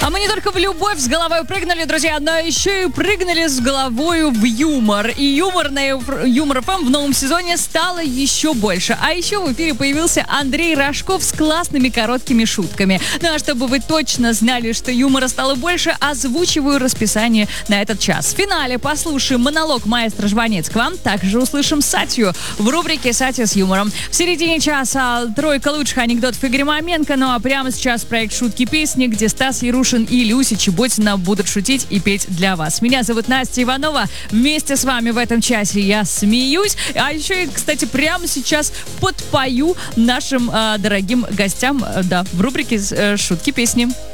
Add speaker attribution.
Speaker 1: А мы не только в любовь с головой прыгнули, друзья, но еще и прыгнули с головой в юмор. И юмор на Юмор ФМ в новом сезоне стало еще больше. А еще в эфире появился Андрей Рожков с классными короткими шутками. Ну а чтобы вы точно знали, что юмора стало больше, озвучиваю расписание на этот час. В финале послушаем монолог маэстро Жванецкого. Также услышим Сатью в рубрике «Сатья с юмором». В середине часа тройка лучших анекдотов Игоря Маменко. Ну а прямо сейчас проект «Шутки-песни», где Стас Ярушин и Люся Чеботина будут шутить и петь для вас. Меня зовут Настя Иванова. Вместе с вами в этом часе я смеюсь. А еще и, кстати, прямо сейчас подпою нашим дорогим гостям, в рубрике «Шутки-песни».